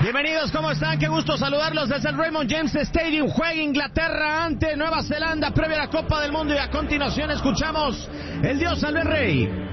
Bienvenidos, ¿cómo están? Qué gusto saludarlos desde el Raymond James Stadium. Juega Inglaterra ante Nueva Zelanda previa a la Copa del Mundo y a continuación escuchamos el Dios Salve al Rey.